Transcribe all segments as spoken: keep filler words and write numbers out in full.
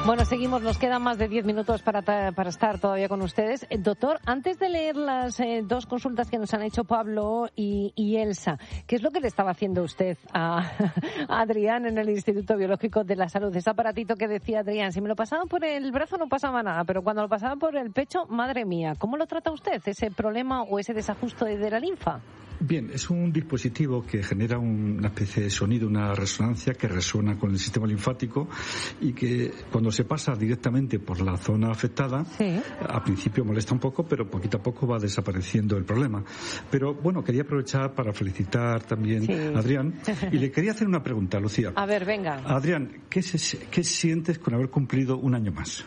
Bueno, seguimos, nos quedan más de diez minutos para, para estar todavía con ustedes. Eh, doctor, antes de leer las eh, dos consultas que nos han hecho Pablo y, y Elsa, ¿qué es lo que le estaba haciendo usted a, a Adrián en el Instituto Biológico de la Salud? Ese aparatito que decía Adrián, si me lo pasaba por el brazo no pasaba nada, pero cuando lo pasaba por el pecho, madre mía, ¿cómo lo trata usted, ese problema o ese desajuste de la linfa? Bien, es un dispositivo que genera una especie de sonido, una resonancia que resuena con el sistema linfático y que cuando se pasa directamente por la zona afectada, sí. Al principio molesta un poco, pero poquito a poco va desapareciendo el problema. Pero bueno, quería aprovechar para felicitar también sí. a Adrián y le quería hacer una pregunta, Lucía. A ver, venga. Adrián, ¿qué, se, qué sientes con haber cumplido un año más?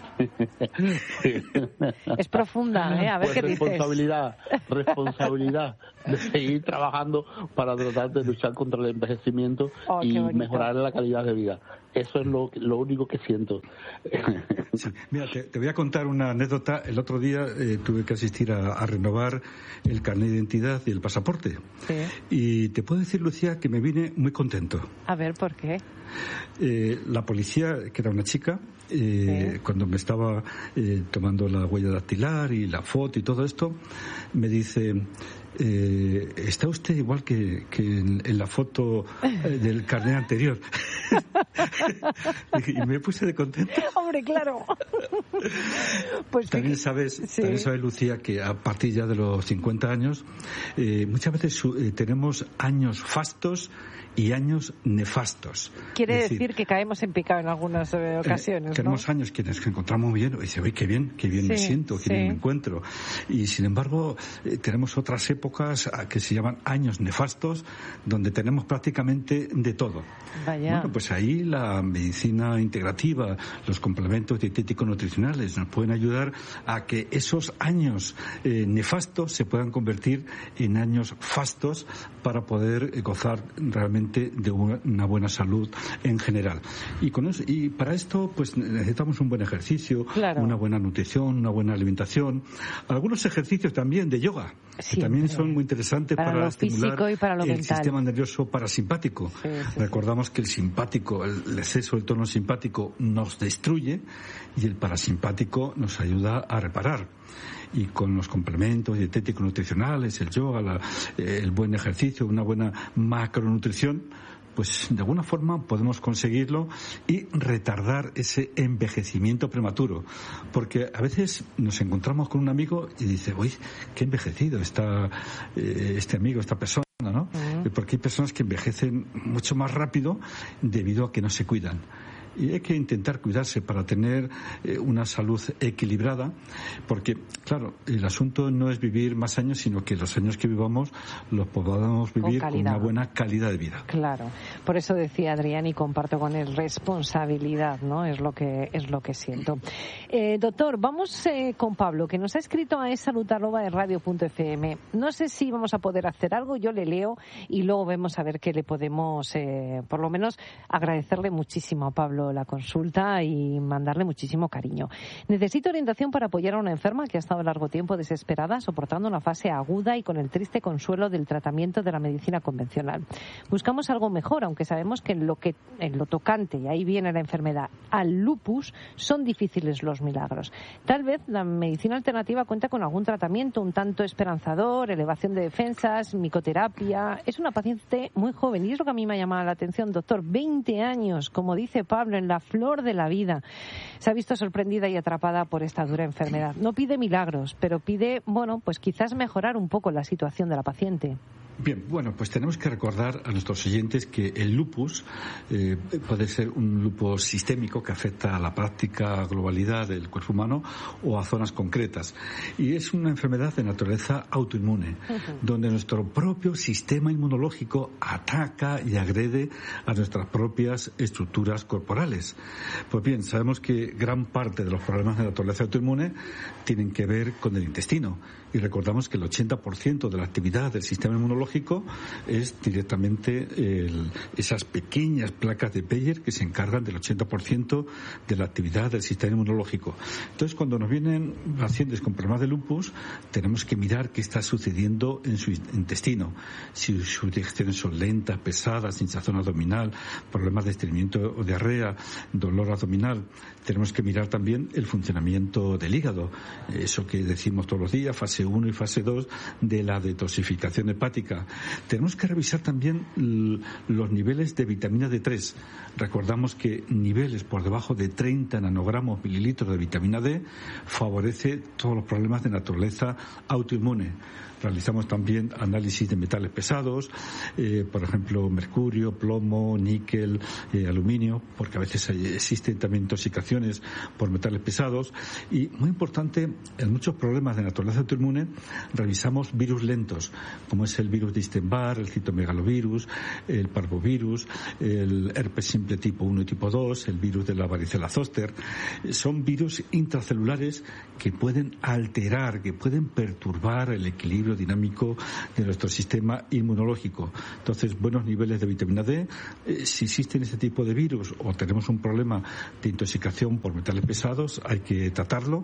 Es profunda, ¿eh? A ver pues qué responsabilidad, dices. Responsabilidad de seguir trabajando para tratar de luchar contra el envejecimiento oh, y mejorar la calidad de vida. Eso es lo, lo único que siento. Sí. Mira, te, te voy a contar una anécdota. El otro día eh, tuve que asistir a, a renovar el carnet de identidad y el pasaporte. Sí. Y te puedo decir, Lucía, que me vine muy contento. A ver, ¿por qué? Eh, la policía, que era una chica, eh, sí. cuando me estaba eh, tomando la huella dactilar y la foto y todo esto, me dice... Eh, está usted igual que, que en, en la foto eh, del carnet anterior. Y me puse de contento. Hombre, claro. Pues también sabes, sí. también sabes, Lucía, que a partir ya de los cincuenta años eh, muchas veces eh, tenemos años fastos y años nefastos. Quiere es decir, decir que caemos en picado en algunas eh, ocasiones, eh, Tenemos ¿no? años que nos encontramos muy bien y dice, oye, qué bien, qué bien sí, me siento, qué sí. bien me encuentro. Y sin embargo, eh, tenemos otras épocas que se llaman años nefastos, donde tenemos prácticamente de todo. Vaya. Bueno, pues ahí la medicina integrativa, los complementos dietéticos nutricionales nos pueden ayudar a que esos años eh, nefastos se puedan convertir en años fastos para poder eh, gozar realmente de una buena salud en general. Y con eso, y para esto pues necesitamos un buen ejercicio, claro. una buena nutrición, una buena alimentación, algunos ejercicios también de yoga, sí, que también son muy interesantes para, para estimular y para lo el mental. sistema nervioso parasimpático. Sí, sí, Recordamos sí. que el simpático, el, el exceso del tono simpático nos destruye y el parasimpático nos ayuda a reparar. Y con los complementos dietéticos nutricionales, el yoga, la, eh, el buen ejercicio, una buena macronutrición, pues de alguna forma podemos conseguirlo y retardar ese envejecimiento prematuro. Porque a veces nos encontramos con un amigo y dice, uy, qué envejecido está eh, este amigo, esta persona, ¿no? Uh-huh. Porque hay personas que envejecen mucho más rápido debido a que no se cuidan. Y hay que intentar cuidarse para tener eh, una salud equilibrada, porque, claro, el asunto no es vivir más años, sino que los años que vivamos los podamos vivir con, con una buena calidad de vida. Claro, por eso decía Adrián, y comparto con él, responsabilidad, ¿no? Es lo que es lo que siento. Eh, doctor, vamos eh, con Pablo, que nos ha escrito a esalud arroba radio punto efe eme. No sé si vamos a poder hacer algo, yo le leo y luego vemos a ver qué le podemos, eh, por lo menos, agradecerle muchísimo a Pablo la consulta y mandarle muchísimo cariño. Necesito orientación para apoyar a una enferma que ha estado largo tiempo desesperada, soportando una fase aguda y con el triste consuelo del tratamiento de la medicina convencional. Buscamos algo mejor, aunque sabemos que en lo que en lo tocante, y ahí viene la enfermedad, al lupus, son difíciles los milagros. Tal vez la medicina alternativa cuenta con algún tratamiento un tanto esperanzador, elevación de defensas, micoterapia. Es una paciente muy joven y es lo que a mí me ha llamado la atención, doctor. veinte años, como dice Pablo, en la flor de la vida. Se ha visto sorprendida y atrapada por esta dura enfermedad. No pide milagros, pero pide, bueno, pues quizás mejorar un poco la situación de la paciente. Bien, bueno, pues tenemos que recordar a nuestros oyentes que el lupus eh, puede ser un lupus sistémico que afecta a la práctica globalidad del cuerpo humano o a zonas concretas. Y es una enfermedad de naturaleza autoinmune, uh-huh. donde nuestro propio sistema inmunológico ataca y agrede a nuestras propias estructuras corporales. Pues bien, sabemos que gran parte de los problemas de naturaleza autoinmune tienen que ver con el intestino. Y recordamos que el ochenta por ciento de la actividad del sistema inmunológico inmunológico es directamente el, esas pequeñas placas de Peyer que se encargan del ochenta por ciento de la actividad del sistema inmunológico. Entonces, cuando nos vienen pacientes con problemas de lupus, tenemos que mirar qué está sucediendo en su intestino. Si sus digestiones son lentas, pesadas, hinchazón abdominal, problemas de estreñimiento o diarrea, dolor abdominal. Tenemos que mirar también el funcionamiento del hígado. Eso que decimos todos los días, fase uno y fase dos de la detoxificación hepática. Tenemos que revisar también los niveles de vitamina D tres. Recordamos que niveles por debajo de treinta nanogramos mililitros de vitamina D favorece todos los problemas de naturaleza autoinmune. Realizamos también análisis de metales pesados, eh, por ejemplo, mercurio, plomo, níquel, eh, aluminio, porque a veces hay, existen también intoxicaciones por metales pesados. Y, muy importante, en muchos problemas de naturaleza autoinmune revisamos virus lentos, como es el virus de Epstein-Barr, el citomegalovirus, el parvovirus, el herpes simple tipo uno y tipo dos, el virus de la varicela zóster. Son virus intracelulares que pueden alterar, que pueden perturbar el equilibrio dinámico de nuestro sistema inmunológico. Entonces, buenos niveles de vitamina D. Eh, si existen este tipo de virus o tenemos un problema de intoxicación por metales pesados, hay que tratarlo.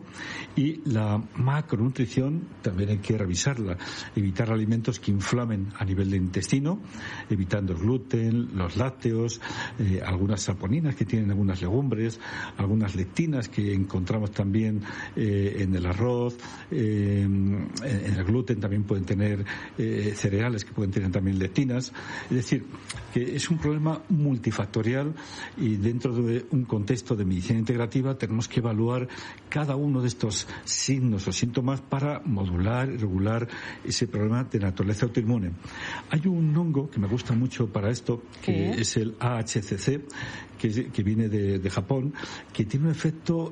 Y la macronutrición también hay que revisarla. Evitar alimentos que inflamen a nivel del intestino, evitando el gluten, los lácteos, eh, algunas saponinas que tienen algunas legumbres, algunas lectinas que encontramos también eh, en el arroz, eh, en el gluten también pueden tener eh, cereales que pueden tener también lectinas. Es decir, que es un problema multifactorial y dentro de un contexto de medicina integrativa tenemos que evaluar cada uno de estos signos o síntomas para modular y regular ese problema de naturaleza autoinmune. Hay un hongo que me gusta mucho para esto, que ¿Qué? es el A H C C, que, es, que viene de, de Japón, que tiene un efecto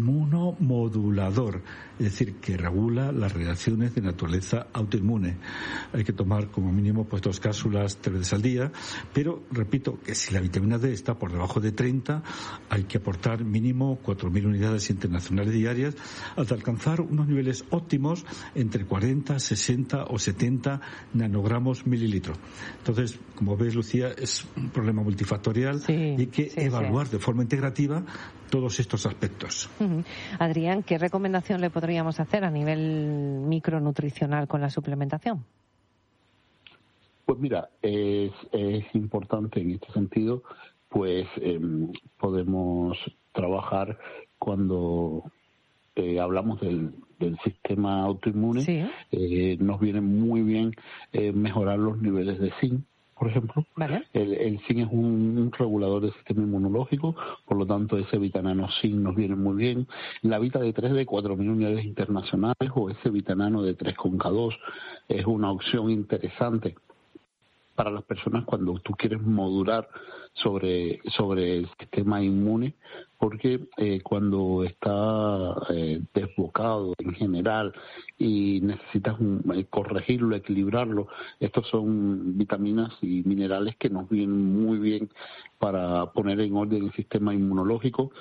inmunomodulador, es decir, que regula las reacciones de naturaleza autoinmune. Hay que tomar como mínimo pues dos cápsulas tres veces al día, pero repito que si la vitamina D está por debajo de treinta, hay que aportar mínimo cuatro mil unidades internacionales diarias hasta alcanzar unos niveles óptimos entre cuarenta, sesenta o setenta nanogramos mililitro. Entonces, como ves, Lucía, es un problema multifactorial sí, y hay que sí, evaluar sí. de forma integrativa todos estos aspectos. Uh-huh. Adrián, ¿qué recomendación le podríamos hacer a nivel micronutricional con la suplementación? Pues mira, es, es importante en este sentido, pues eh, podemos trabajar cuando eh, hablamos del, del sistema autoinmune, sí. eh, nos viene muy bien eh, mejorar los niveles de zinc. Por ejemplo, ¿vale? el, el zinc es un, un regulador del sistema inmunológico, por lo tanto ese vitanano zinc nos viene muy bien. La Vita D tres de cuatro mil unidades internacionales o ese vitanano de tres con K dos es una opción interesante para las personas cuando tú quieres modular sobre sobre el sistema inmune, porque eh, cuando está eh, desbocado en general y necesitas un, eh, corregirlo, equilibrarlo, estos son vitaminas y minerales que nos vienen muy bien para poner en orden el sistema inmunológico.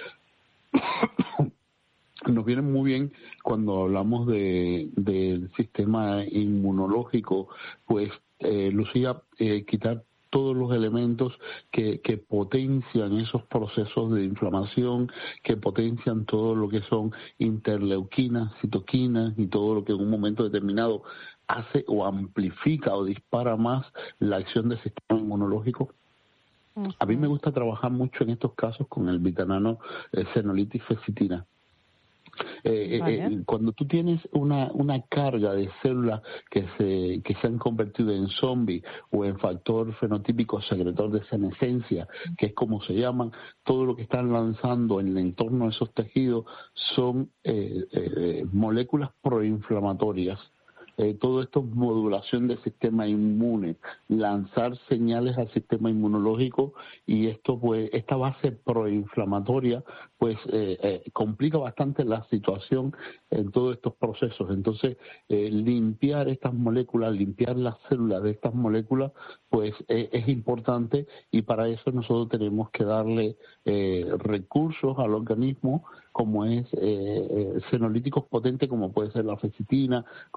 Nos vienen muy bien cuando hablamos de del sistema inmunológico, pues eh, Lucía, eh, quitar todos los elementos que, que potencian esos procesos de inflamación, que potencian todo lo que son interleuquinas, citoquinas y todo lo que en un momento determinado hace o amplifica o dispara más la acción del sistema inmunológico. Uh-huh. A mí me gusta trabajar mucho en estos casos con el vitanano eh, senolitis fecitina. Eh, vale. eh, cuando tú tienes una una carga de células que se que se han convertido en zombies o en factor fenotípico secretor de senescencia, que es como se llaman, todo lo que están lanzando en el entorno de esos tejidos son eh, eh, moléculas proinflamatorias. Eh, todo esto es modulación del sistema inmune, lanzar señales al sistema inmunológico, y esto pues esta base proinflamatoria pues eh, eh, complica bastante la situación en todos estos procesos. Entonces eh, limpiar estas moléculas, limpiar las células de estas moléculas pues eh, es importante, y para eso nosotros tenemos que darle eh, recursos al organismo, como es eh, eh, senolíticos potentes, como puede ser la fecitina, como puede ser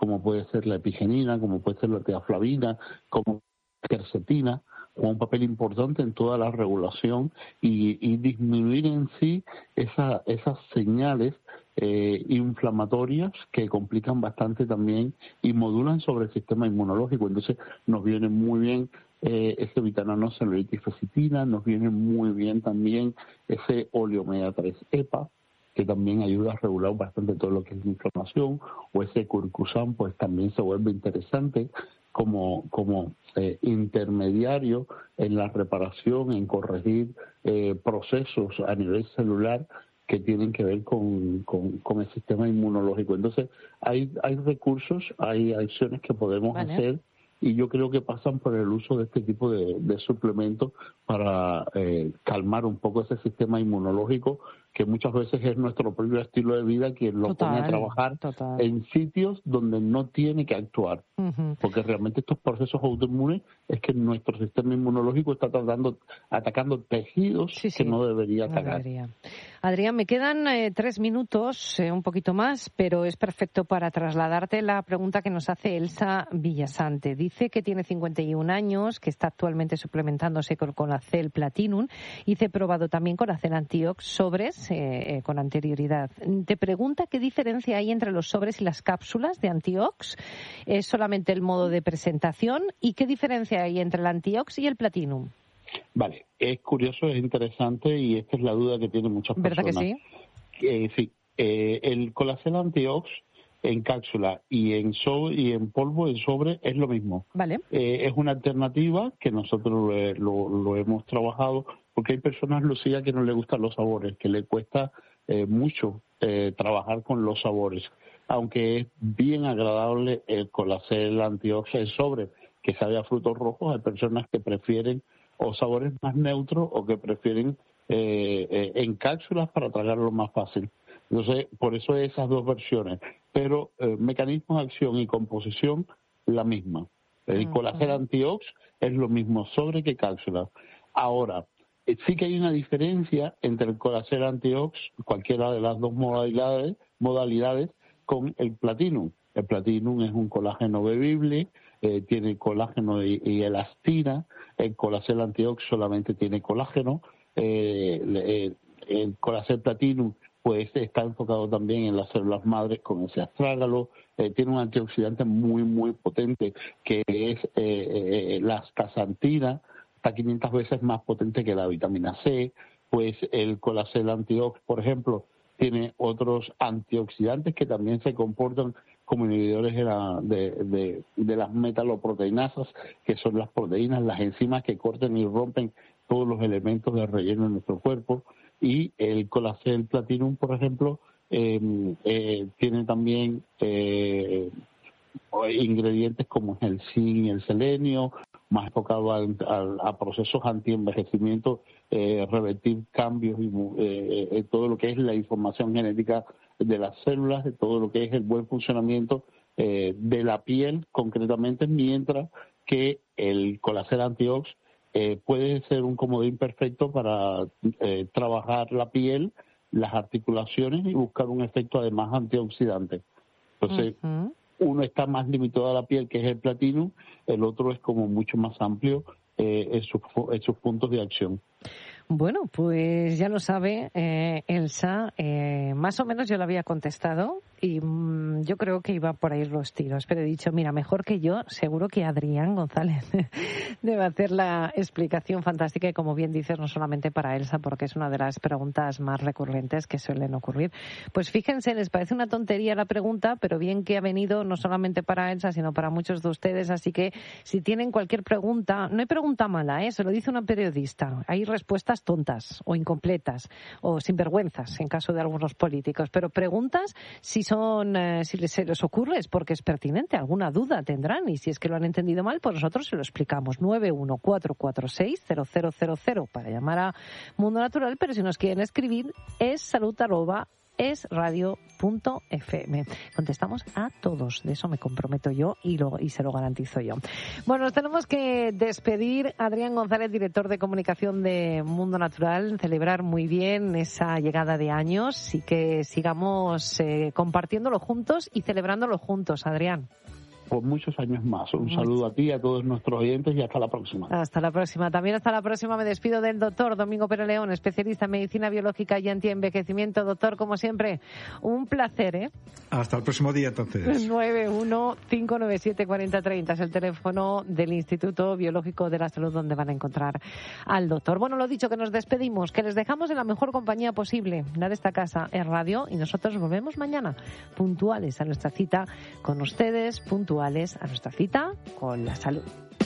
ser la epigenina, como puede ser la teaflavina, como la quercetina, con un papel importante en toda la regulación y, y disminuir en sí esa, esas señales eh, inflamatorias que complican bastante también y modulan sobre el sistema inmunológico. Entonces nos viene muy bien eh, ese vitamina celulitis fecitina, nos viene muy bien también ese oleomega tres EPA, que también ayuda a regular bastante todo lo que es la inflamación, o ese curcusam, pues también se vuelve interesante como, como eh, intermediario en la reparación, en corregir eh, procesos a nivel celular que tienen que ver con, con, con el sistema inmunológico. Entonces, hay, hay recursos, hay acciones que podemos vale. hacer, y yo creo que pasan por el uso de este tipo de, de suplementos para eh, calmar un poco ese sistema inmunológico, que muchas veces es nuestro propio estilo de vida quien lo total, pone a trabajar total. en sitios donde no tiene que actuar. Uh-huh. Porque realmente estos procesos autoinmunes es que nuestro sistema inmunológico está tratando, atacando tejidos sí, sí. que no debería atacar. No debería. Adrián, me quedan eh, tres minutos, eh, un poquito más, pero es perfecto para trasladarte la pregunta que nos hace Elsa Villasante. Dice que tiene cincuenta y un años, que está actualmente suplementándose con Colacel Platinum y se ha probado también Colacel Antiox sobres eh, eh, con anterioridad. Te pregunta qué diferencia hay entre los sobres y las cápsulas de Antiox. ¿Es solamente el modo de presentación? ¿Y qué diferencia hay entre el Antiox y el Platinum? Vale, es curioso, es interesante y esta es la duda que tienen muchas personas. ¿Verdad que sí? Eh, sí, eh, el Colacel Antiox en cápsula y en sobre, y en polvo, en sobre, es lo mismo. Vale. Eh, es una alternativa que nosotros lo, lo, lo hemos trabajado, porque hay personas, Lucía, que no les gustan los sabores, que le cuesta eh, mucho eh, trabajar con los sabores, aunque es bien agradable el Colacel Antiox en sobre, que sabe a frutos rojos. Hay personas que prefieren o sabores más neutros o que prefieren eh, eh, en cápsulas para tragarlo más fácil. Entonces, por eso esas dos versiones. Pero eh, mecanismo de acción y composición, la misma. El uh-huh. Colacel Antiox es lo mismo sobre que cápsula. Ahora, eh, sí que hay una diferencia entre el Colacel Antiox, cualquiera de las dos modalidades, modalidades con el Platinum. El Platinum es un colágeno bebible, eh, tiene colágeno y, y elastina. El Colacel Antiox solamente tiene colágeno. Eh, eh, el Colacel Platinum pues está enfocado también en las células madres con ese astrágalo. Eh, tiene un antioxidante muy, muy potente que es eh, eh, la astaxantina, hasta quinientas veces más potente que la vitamina C. Pues el Colacel Antiox, por ejemplo, tiene otros antioxidantes que también se comportan como inhibidores de, la, de, de, de las metaloproteinasas, que son las proteínas, las enzimas que cortan y rompen todos los elementos de relleno en nuestro cuerpo. Y el Colacel Platinum, por ejemplo, eh, eh, tiene también eh, ingredientes como el zinc y el selenio, más enfocado al, al, a procesos antienvejecimiento, eh, revertir cambios y eh, eh, todo lo que es la información genética de las células, de todo lo que es el buen funcionamiento eh, de la piel concretamente, mientras que el Colacel Antiox eh, puede ser un comodín perfecto para eh, trabajar la piel, las articulaciones y buscar un efecto además antioxidante. Entonces, uh-huh. uno está más limitado a la piel, que es el Platinum, el otro es como mucho más amplio eh, en, sus, en sus puntos de acción. Bueno, pues ya lo sabe eh, Elsa, eh, más o menos yo le había contestado y mmm, yo creo que iba por ahí los tiros, pero he dicho, mira, mejor que yo, seguro que Adrián González debe hacer la explicación fantástica y, como bien dices, no solamente para Elsa, porque es una de las preguntas más recurrentes que suelen ocurrir. Pues fíjense, les parece una tontería la pregunta, pero bien que ha venido no solamente para Elsa, sino para muchos de ustedes, así que si tienen cualquier pregunta, no hay pregunta mala, ¿eh? Se lo dice una periodista, hay respuestas tontas o incompletas o sinvergüenzas en caso de algunos políticos, pero preguntas si son, eh, si les, se les ocurre es porque es pertinente, alguna duda tendrán y si es que lo han entendido mal, pues nosotros se lo explicamos. Nueve uno cuatro cuatro seis cero cero cero cero para llamar a Mundo Natural, pero si nos quieren escribir es salud arroba es radio punto f m. Contestamos a todos, de eso me comprometo yo y, lo, y se lo garantizo yo. Bueno, nos tenemos que despedir. Adrián González, director de comunicación de Mundo Natural, celebrar muy bien esa llegada de años y que sigamos eh, compartiéndolo juntos y celebrándolo juntos, Adrián. por muchos años más. Un saludo a ti, a todos nuestros oyentes y hasta la próxima. Hasta la próxima. También hasta la próxima me despido del doctor Domingo Pérez León, especialista en medicina biológica y antienvejecimiento. Doctor, como siempre, un placer, ¿eh? Hasta el próximo día, entonces. nueve uno cinco nueve siete cuatro cero tres cero es el teléfono del Instituto Biológico de la Salud donde van a encontrar al doctor. Bueno, lo dicho, que nos despedimos, que les dejamos en la mejor compañía posible, la de esta casa, es Radio, y nosotros volvemos mañana, puntuales a nuestra cita con ustedes, puntuales a nuestra cita con la salud.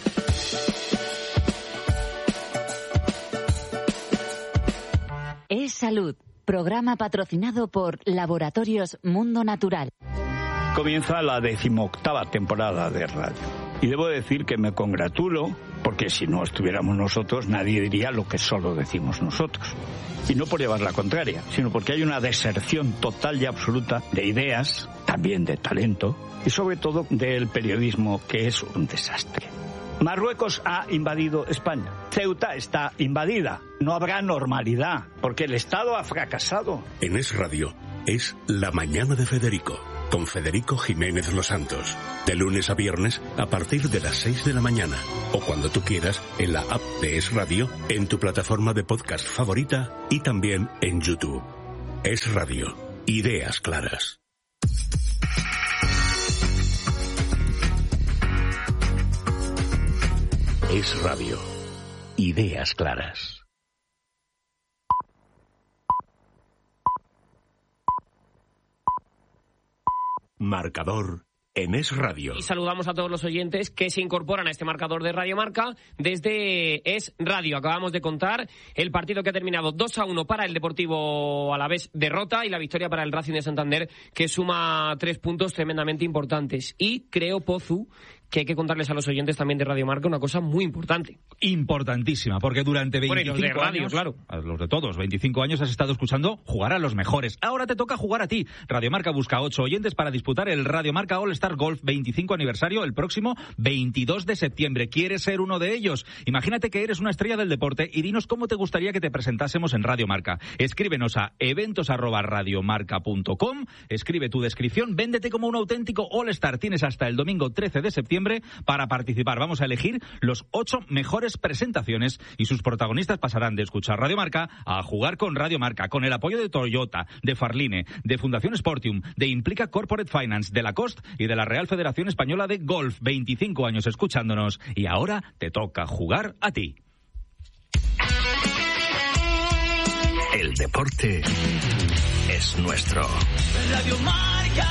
Es Salud, programa patrocinado por Laboratorios Mundo Natural. Comienza la decimoctava temporada de radio. Y debo decir que me congratulo, porque si no estuviéramos nosotros, nadie diría lo que solo decimos nosotros. Y no por llevar la contraria, sino porque hay una deserción total y absoluta de ideas, también de talento, y sobre todo del periodismo, que es un desastre. Marruecos ha invadido España. Ceuta está invadida. No habrá normalidad, porque el Estado ha fracasado. En Es Radio es La Mañana de Federico, con Federico Jiménez Los Santos. De lunes a viernes a partir de las seis de la mañana. O cuando tú quieras en la app de Es Radio, en tu plataforma de podcast favorita y también en YouTube. Es Radio. Ideas claras. Es Radio. Ideas claras. Marcador en Es Radio. Y saludamos a todos los oyentes que se incorporan a este marcador de Radio Marca desde Es Radio. Acabamos de contar el partido que ha terminado dos a uno para el Deportivo Alavés, derrota, y la victoria para el Racing de Santander, que suma tres puntos tremendamente importantes. Y creo, Pozu, que hay que contarles a los oyentes también de Radio Marca una cosa muy importante. Importantísima, porque durante veinticinco bueno, y los de radio, años, claro. a los de todos, veinticinco años has estado escuchando jugar a los mejores. Ahora te toca jugar a ti. Radio Marca busca ocho oyentes para disputar el Radio Marca All Star Golf veinticinco aniversario el próximo veintidós de septiembre. ¿Quieres ser uno de ellos? Imagínate que eres una estrella del deporte y dinos cómo te gustaría que te presentásemos en Radio Marca. Escríbenos a eventos arroba radiomarca punto com, escribe tu descripción, véndete como un auténtico All Star. Tienes hasta el domingo trece de septiembre para participar. Vamos a elegir los ocho mejores presentaciones y sus protagonistas pasarán de escuchar Radio Marca a jugar con Radio Marca, con el apoyo de Toyota, de Farline, de Fundación Sportium, de Implica Corporate Finance, de Lacoste y de la Real Federación Española de Golf. veinticinco años escuchándonos y ahora te toca jugar a ti. El deporte es nuestro. Radio Marca.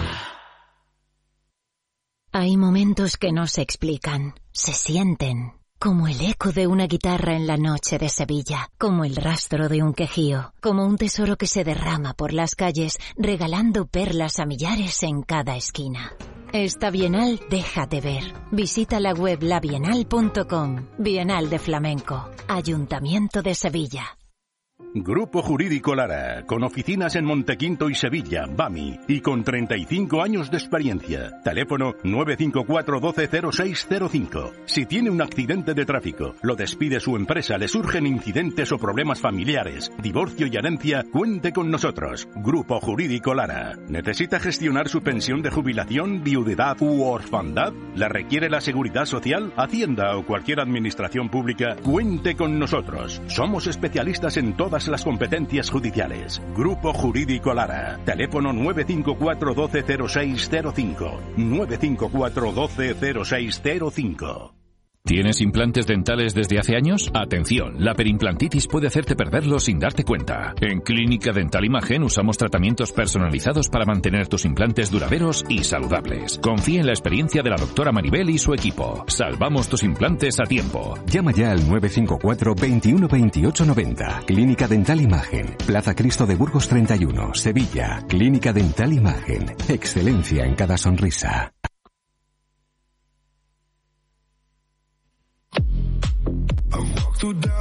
Hay momentos que no se explican, se sienten, como el eco de una guitarra en la noche de Sevilla, como el rastro de un quejío, como un tesoro que se derrama por las calles, regalando perlas a millares en cada esquina. Esta Bienal déjate ver. Visita la web la bienal punto com. Bienal de Flamenco. Ayuntamiento de Sevilla. Grupo Jurídico Lara, con oficinas en Montequinto y Sevilla, BAMI, y con treinta y cinco años de experiencia. Teléfono nueve cinco cuatro uno dos cero seis cero cinco. Si tiene un accidente de tráfico, lo despide su empresa, le surgen incidentes o problemas familiares, divorcio y herencia, cuente con nosotros. Grupo Jurídico Lara. ¿Necesita gestionar su pensión de jubilación, viudedad u orfandad? ¿La requiere la Seguridad Social, Hacienda o cualquier administración pública? Cuente con nosotros. Somos especialistas en todas las competencias judiciales. Grupo Jurídico Lara. Teléfono nueve cinco cuatro uno dos cero seis cero cinco. nueve cinco cuatro uno dos cero seis cero cinco. ¿Tienes implantes dentales desde hace años? Atención, la perimplantitis puede hacerte perderlos sin darte cuenta. En Clínica Dental Imagen usamos tratamientos personalizados para mantener tus implantes duraderos y saludables. Confía en la experiencia de la doctora Maribel y su equipo. Salvamos tus implantes a tiempo. Llama ya al nueve cinco cuatro, veintiuno, veintiocho, noventa. Clínica Dental Imagen. Plaza Cristo de Burgos treinta y uno, Sevilla. Clínica Dental Imagen. Excelencia en cada sonrisa. Through down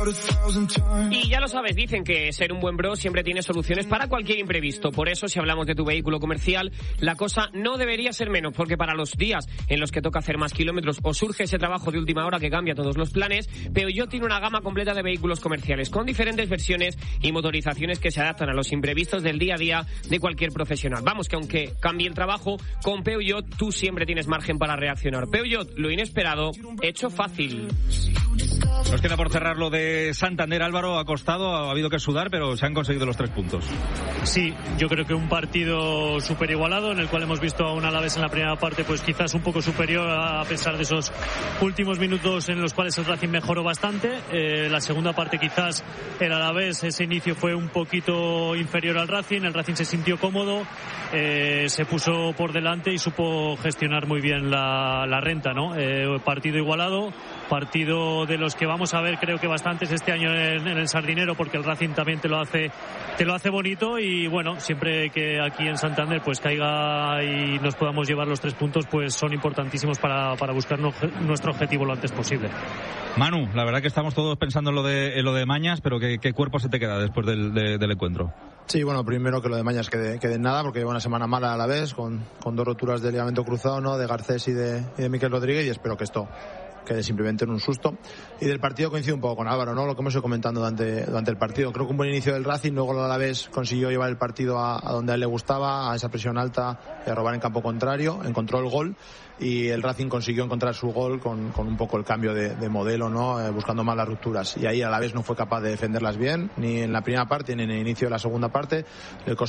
Y ya lo sabes, dicen que ser un buen bro siempre tiene soluciones para cualquier imprevisto. Por eso, si hablamos de tu vehículo comercial, la cosa no debería ser menos, porque para los días en los que toca hacer más kilómetros o surge ese trabajo de última hora que cambia todos los planes, Peugeot tiene una gama completa de vehículos comerciales con diferentes versiones y motorizaciones que se adaptan a los imprevistos del día a día de cualquier profesional. Vamos, que aunque cambie el trabajo, con Peugeot tú siempre tienes margen para reaccionar. Peugeot, lo inesperado, hecho fácil. Nos queda por cerrar lo de Santander. Álvaro, ha costado, ha habido que sudar, pero se han conseguido los tres puntos. Sí, yo creo que un partido súper igualado, en el cual hemos visto a un Alavés en la primera parte pues quizás un poco superior a pesar de esos últimos minutos en los cuales el Racing mejoró bastante. Eh, la segunda parte quizás el Alavés, ese inicio fue un poquito inferior al Racing, el Racing se sintió cómodo, eh, se puso por delante y supo gestionar muy bien la, la renta, ¿no? Eh, partido igualado, partido de los que vamos a ver creo que bastantes este año en, en el Sardinero, porque el Racing también te lo hace te lo hace bonito, y bueno, siempre que aquí en Santander pues caiga y nos podamos llevar los tres puntos, pues son importantísimos para, para buscar no, nuestro objetivo lo antes posible. Manu, la verdad que estamos todos pensando en lo de, en lo de Mañas, pero ¿qué, qué cuerpo se te queda después del, de, del encuentro? Sí, bueno, primero que lo de Mañas quede, quede en nada, porque lleva una semana mala a la vez, con, con dos roturas de ligamento cruzado, ¿no? De Garcés y de, y de Miquel Rodríguez, y espero que esto quede simplemente en un susto. Y del partido coincido un poco con Álvaro, ¿no? Lo que hemos ido comentando durante, durante el partido. Creo que un buen inicio del Racing, luego el Alavés consiguió llevar el partido a, a donde a él le gustaba, a esa presión alta, y a robar en campo contrario, encontró el gol, y el Racing consiguió encontrar su gol con, con un poco el cambio de, de modelo, ¿no? Eh, buscando más las rupturas, y ahí el Alavés no fue capaz de defenderlas bien, ni en la primera parte ni en el inicio de la segunda parte. Le